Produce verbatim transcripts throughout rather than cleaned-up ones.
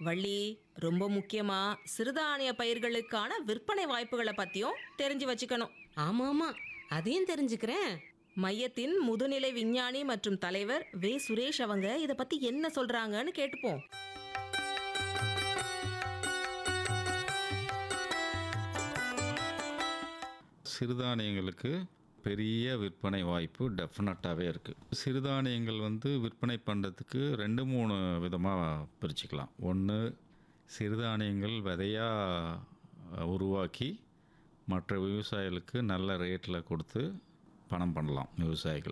வள்ளி, ரொம்ப முக்கியமா சிறுதானிய பயிர்களுக்கான விற்பனை வாய்ப்புகளை பத்தியும் தெரிஞ்சு வச்சுக்கணும். ஆமா ஆமா, அதையும் தெரிஞ்சுக்கிறேன். மையத்தின் முதுநிலை விஞ்ஞானி மற்றும் தலைவர் வே சுரேஷ் அவங்க இத பத்தி என்ன சொல்றாங்கன்னு கேட்டுப்போம். சிறுதானியங்களுக்கு பெரிய விற்பனை வாய்ப்பு டெஃபினட்டாகவே இருக்குது. சிறுதானியங்கள் வந்து விற்பனை பண்ணுறதுக்கு ரெண்டு மூணு விதமாக பிரிச்சுக்கலாம். ஒன்று, சிறுதானியங்கள் விதையாக உருவாக்கி மற்ற விவசாயிகளுக்கு நல்ல ரேட்டில் கொடுத்து பணம் பண்ணலாம் விவசாயிகள்.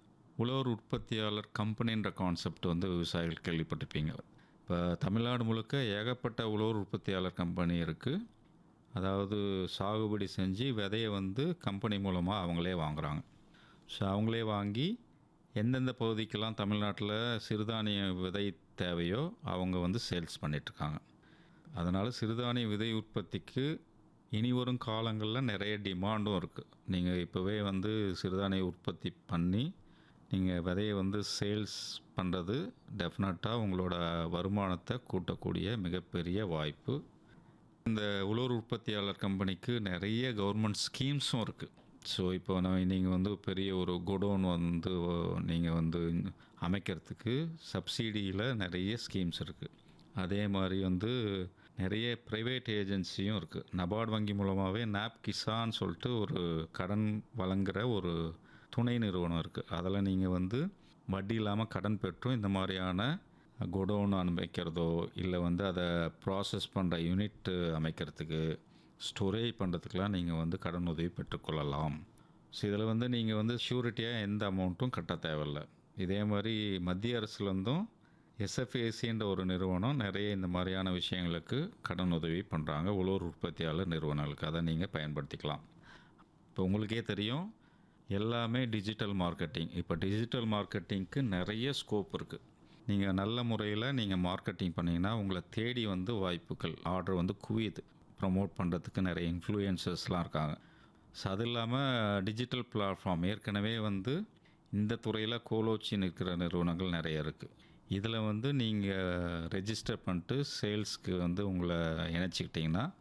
உழவர் உற்பத்தியாளர் கம்பெனின்ற கான்செப்ட் வந்து விவசாயிகள் கேள்விப்பட்டிருப்பீங்க. இப்போ தமிழ்நாடு முழுக்க ஏகப்பட்ட உழவர் உற்பத்தியாளர் கம்பெனி இருக்குது. அதாவது சாகுபடி செஞ்சு விதையை வந்து கம்பெனி மூலமாக அவங்களே வாங்குகிறாங்க. ஸோ அவங்களே வாங்கி எந்தெந்த பகுதிக்கெல்லாம் தமிழ்நாட்டில் சிறுதானிய விதை தேவையோ அவங்க வந்து சேல்ஸ் பண்ணிகிட்ருக்காங்க. அதனால் சிறுதானிய விதை உற்பத்திக்கு இனி வரும் காலங்களில் நிறைய டிமாண்டும் இருக்குது. நீங்கள் இப்போவே வந்து சிறுதானிய உற்பத்தி பண்ணி நீங்கள் விதையை வந்து சேல்ஸ் பண்ணுறது டெஃபினட்டாக உங்களோட வருமானத்தை கூட்டக்கூடிய மிகப்பெரிய வாய்ப்பு. இந்த உழவர் உற்பத்தியாளர் கம்பெனிக்கு நிறைய கவர்மெண்ட் ஸ்கீம்ஸும் இருக்குது. ஸோ இப்போ நான் நீங்கள் வந்து பெரிய ஒரு குடோன் வந்து நீங்கள் வந்து அமைக்கிறதுக்கு சப்சிடியில் நிறைய ஸ்கீம்ஸ் இருக்குது. அதே மாதிரி வந்து நிறைய ப்ரைவேட் ஏஜென்சியும் இருக்குது. நபார்டு வங்கி மூலமாகவே நாப் கிசான் சொல்லிட்டு ஒரு கடன் வழங்குகிற ஒரு துணை நிறுவனம் இருக்குது. அதில் நீங்கள் வந்து வட்டி இல்லாமல் கடன் பெற்றும் இந்த மாதிரியான குடோன் அமைக்கிறதோ இல்லை வந்து அதை ப்ராசஸ் பண்ணுற யூனிட் அமைக்கிறதுக்கு ஸ்டோரேஜ் பண்ணுறதுக்கெலாம் நீங்கள் வந்து கடன் உதவி பெற்றுக்கொள்ளலாம். ஸோ இதில் வந்து நீங்கள் வந்து ஷூரிட்டியாக எந்த அமௌண்ட்டும் கட்ட தேவையில்லை. இதே மாதிரி மத்திய அரசுலேருந்தும் எஸ்எஃப்ஏசின்ற ஒரு நிறுவனம் நிறைய இந்த மாதிரியான விஷயங்களுக்கு கடன் உதவி பண்ணுறாங்க உழவர் உற்பத்தியாளர் நிறுவனங்களுக்கு. அதை நீங்கள் பயன்படுத்திக்கலாம். இப்போ உங்களுக்கே தெரியும், எல்லாமே டிஜிட்டல் மார்க்கெட்டிங். இப்போ டிஜிட்டல் மார்க்கெட்டிங்க்கு நிறைய ஸ்கோப் இருக்குது. நீங்கள் நல்ல முறையில் நீங்கள் மார்க்கெட்டிங் பண்ணிங்கன்னா உங்களை தேடி வந்து வாய்ப்புகள் ஆர்டர் வந்து குவியுது. ப்ரமோட் பண்ணுறதுக்கு நிறைய இன்ஃப்ளூயன்சர்ஸ்லாம் இருக்காங்க. ஸோ அது இல்லாமல் டிஜிட்டல் பிளாட்ஃபார்ம் ஏற்கனவே வந்து இந்த துறையில் கோலோச்சி நிற்கிற நிறுவனங்கள் நிறைய இருக்குது. இதில் வந்து நீங்கள் ரெஜிஸ்டர் பண்ணிட்டு சேல்ஸ்க்கு வந்து உங்களை இணைச்சிக்கிட்டிங்கன்னா